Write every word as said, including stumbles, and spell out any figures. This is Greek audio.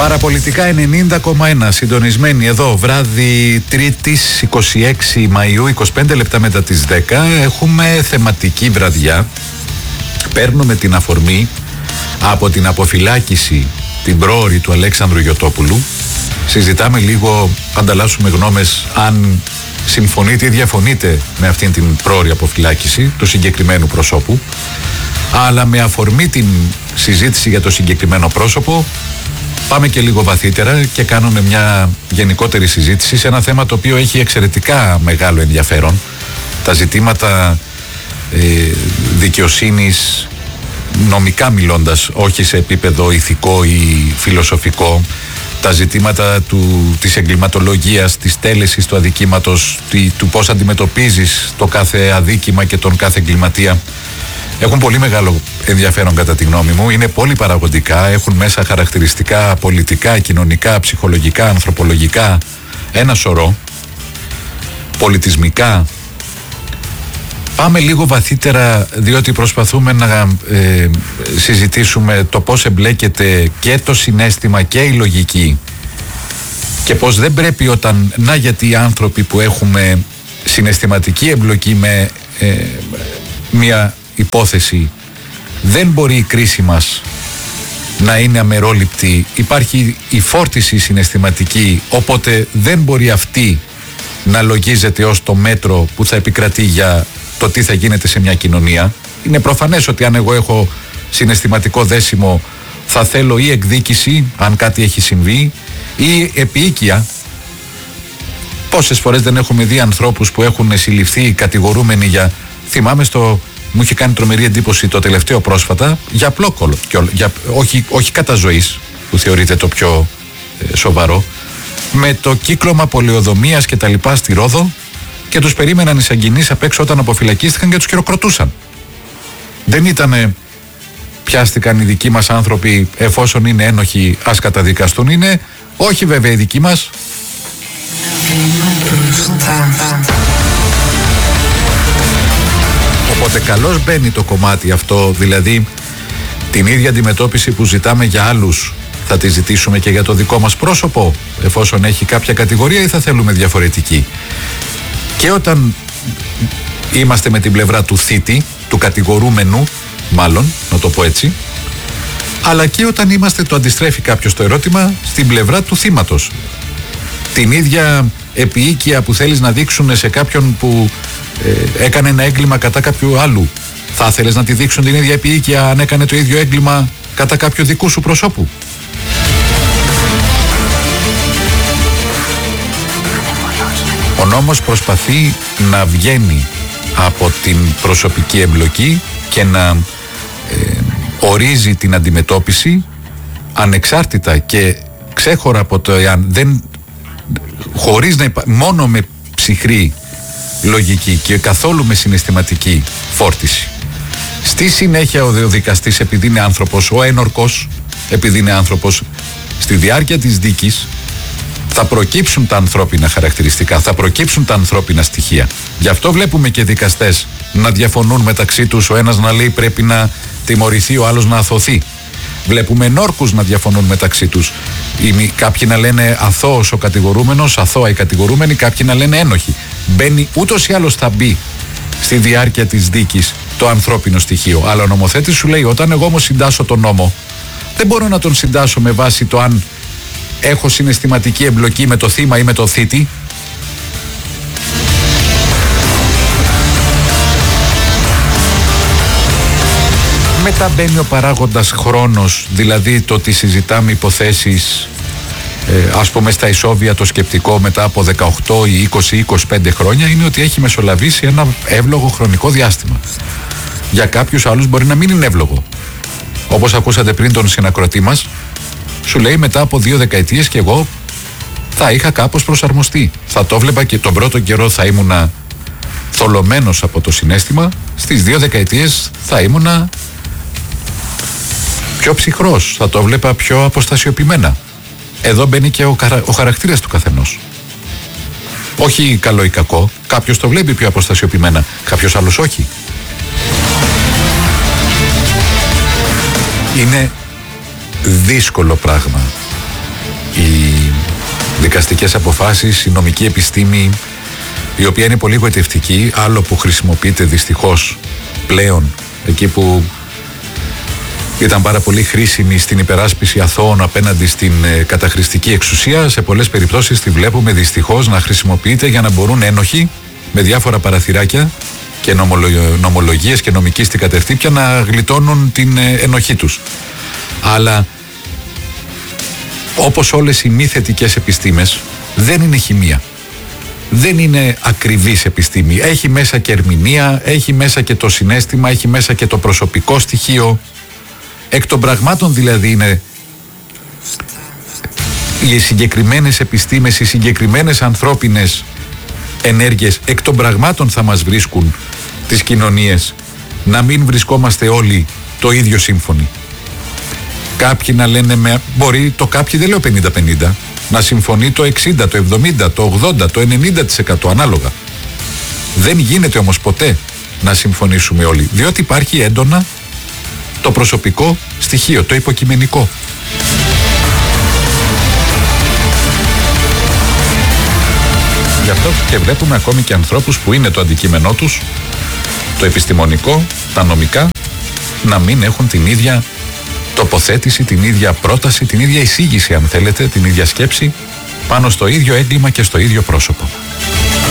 Παραπολιτικά ενενήντα κόμμα ένα, συντονισμένοι εδώ, βράδυ Τρίτης είκοσι έξι Μαΐου, είκοσι πέντε λεπτά μετά τις δέκα. Έχουμε θεματική βραδιά. Παίρνουμε την αφορμή από την αποφυλάκηση την πρόωρη του Αλέξανδρου Γιωτόπουλου. Συζητάμε λίγο, ανταλλάσσουμε γνώμες αν συμφωνείτε ή διαφωνείτε με αυτήν την πρόωρη αποφυλάκηση του συγκεκριμένου προσώπου. Αλλά με αφορμή την συζήτηση για το συγκεκριμένο πρόσωπο, πάμε και λίγο βαθύτερα και κάνουμε μια γενικότερη συζήτηση σε ένα θέμα το οποίο έχει εξαιρετικά μεγάλο ενδιαφέρον. Τα ζητήματα ε, δικαιοσύνης, νομικά μιλώντας, όχι σε επίπεδο ηθικό ή φιλοσοφικό, τα ζητήματα του, της εγκληματολογίας, της τέλεσης του αδικήματος, του, του πώς αντιμετωπίζεις το κάθε αδίκημα και τον κάθε εγκληματία, έχουν πολύ μεγάλο ενδιαφέρον κατά τη γνώμη μου. Είναι πολύ παραγωγικά, έχουν μέσα χαρακτηριστικά πολιτικά, κοινωνικά, ψυχολογικά, ανθρωπολογικά, ένα σωρό, πολιτισμικά. Πάμε λίγο βαθύτερα, διότι προσπαθούμε να ε, συζητήσουμε το πώς εμπλέκεται και το συναίσθημα και η λογική και πώς δεν πρέπει όταν, να γιατί οι άνθρωποι που έχουμε συναισθηματική εμπλοκή με ε, μια υπόθεση, δεν μπορεί η κρίση μας να είναι αμερόληπτη. Υπάρχει η φόρτιση συναισθηματική, οπότε δεν μπορεί αυτή να λογίζεται ως το μέτρο που θα επικρατεί για το τι θα γίνεται σε μια κοινωνία. Είναι προφανές ότι αν εγώ έχω συναισθηματικό δέσιμο, θα θέλω ή εκδίκηση αν κάτι έχει συμβεί ή επίοικια. Πόσες φορές δεν έχουμε δει ανθρώπους που έχουν συλληφθεί κατηγορούμενοι για, θυμάμαι στο, μου είχε κάνει τρομερή εντύπωση το τελευταίο πρόσφατα, για απλόκολο, για, όχι, όχι κατά ζωής, που θεωρείται το πιο ε, σοβαρό, με το κύκλωμα πολεοδομίας και τα λοιπά στη Ρόδο, και τους περίμεναν οι σαγγινείς απ' έξω όταν αποφυλακίστηκαν και τους χειροκροτούσαν. Δεν ήτανε πιάστηκαν οι δικοί μας άνθρωποι, εφόσον είναι ένοχοι ας καταδικαστούν. Είναι όχι βέβαια οι δικοί μας. Οπότε καλώς μπαίνει το κομμάτι αυτό, δηλαδή την ίδια αντιμετώπιση που ζητάμε για άλλους θα τη ζητήσουμε και για το δικό μας πρόσωπο, εφόσον έχει κάποια κατηγορία, ή θα θέλουμε διαφορετική. Και όταν είμαστε με την πλευρά του θήτη, του κατηγορούμενου μάλλον, να το πω έτσι, αλλά και όταν είμαστε, το αντιστρέφει κάποιος το ερώτημα, στην πλευρά του θύματος. Την ίδια επίοικια που θέλεις να δείξουν σε κάποιον που ε, έκανε ένα έγκλημα κατά κάποιου άλλου, θα θέλεις να τη δείξουν την ίδια επίοικια αν έκανε το ίδιο έγκλημα κατά κάποιου δικού σου προσώπου? Ο νόμος προσπαθεί να βγαίνει από την προσωπική εμπλοκή και να ε, ορίζει την αντιμετώπιση ανεξάρτητα και ξέχωρα από το εάν δεν, χωρίς να υπά, μόνο με ψυχρή λογική και καθόλου με συναισθηματική φόρτιση. Στη συνέχεια ο δικαστής, επειδή είναι άνθρωπος, ο ένορκος, επειδή είναι άνθρωπος, στη διάρκεια της δίκης θα προκύψουν τα ανθρώπινα χαρακτηριστικά, θα προκύψουν τα ανθρώπινα στοιχεία. Γι' αυτό βλέπουμε και δικαστές να διαφωνούν μεταξύ τους, ο ένας να λέει πρέπει να τιμωρηθεί, ο άλλος να αθωθεί. Βλέπουμε ενόρκους να διαφωνούν μεταξύ τους. Κάποιοι να λένε αθώος ο κατηγορούμενος, αθώα οι κατηγορούμενοι, κάποιοι να λένε ένοχοι. Μπαίνει, ούτως ή άλλως θα μπει στη διάρκεια της δίκης το ανθρώπινο στοιχείο. Αλλά ο νομοθέτης σου λέει, όταν εγώ όμως συντάσσω τον νόμο, δεν μπορώ να τον συντάσσω με βάση το αν έχω συναισθηματική εμπλοκή με το θύμα ή με το θήτη. Μετά μπαίνει ο παράγοντας χρόνος, δηλαδή το ότι συζητάμε υποθέσεις, ε, ας πούμε στα ισόβια, το σκεπτικό μετά από δεκαοκτώ ή είκοσι ή είκοσι πέντε χρόνια είναι ότι έχει μεσολαβήσει ένα εύλογο χρονικό διάστημα. Για κάποιους άλλους μπορεί να μην είναι εύλογο. Όπως ακούσατε πριν τον συνακροατή μας, σου λέει μετά από δύο δεκαετίες και εγώ θα είχα κάπως προσαρμοστεί. Θα το βλέπα και τον πρώτο καιρό θα ήμουνα θολωμένος από το συναίσθημα, στις δύο δεκαετίες θα ήμουνα πιο ψυχρός, θα το βλέπα πιο αποστασιοποιημένα. Εδώ μπαίνει και ο, καρα... ο χαρακτήρας του καθενός. Όχι καλό ή κακό, κάποιος το βλέπει πιο αποστασιοποιημένα, κάποιος άλλος όχι. Είναι δύσκολο πράγμα οι δικαστικές αποφάσεις, η νομική επιστήμη, η οποία είναι πολύ γοητευτική, άλλο που χρησιμοποιείται δυστυχώς πλέον εκεί που ήταν πάρα πολύ χρήσιμη στην υπεράσπιση αθώων απέναντι στην ε, καταχρηστική εξουσία. Σε πολλές περιπτώσεις τη βλέπουμε δυστυχώς να χρησιμοποιείται για να μπορούν ένοχοι με διάφορα παραθυράκια και νομολο- νομολογίες και νομικίστικα τερτύπια να γλιτώνουν την ε, ενοχή τους. Αλλά όπως όλες οι μη θετικές επιστήμες, δεν είναι χημεία. Δεν είναι ακριβής επιστήμη. Έχει μέσα και ερμηνεία, έχει μέσα και το συναίσθημα, έχει μέσα και το προσωπικό στοιχείο. Εκ των πραγμάτων δηλαδή είναι οι συγκεκριμένες επιστήμες, οι συγκεκριμένες ανθρώπινες ενέργειες εκ των πραγμάτων θα μας βρίσκουν τις κοινωνίες να μην βρισκόμαστε όλοι το ίδιο σύμφωνοι. Κάποιοι να λένε, με, μπορεί το κάποιοι δεν λέω πενήντα πενήντα, να συμφωνεί το εξήντα, το εβδομήντα, το ογδόντα, το ενενήντα τοις εκατό ανάλογα. Δεν γίνεται όμως ποτέ να συμφωνήσουμε όλοι, διότι υπάρχει έντονα το προσωπικό στοιχείο, το υποκειμενικό. Γι' αυτό και βλέπουμε ακόμη και ανθρώπους που είναι το αντικείμενό τους, το επιστημονικό, τα νομικά, να μην έχουν την ίδια τοποθέτηση, την ίδια πρόταση, την ίδια εισήγηση αν θέλετε, την ίδια σκέψη πάνω στο ίδιο έγκλημα και στο ίδιο πρόσωπο.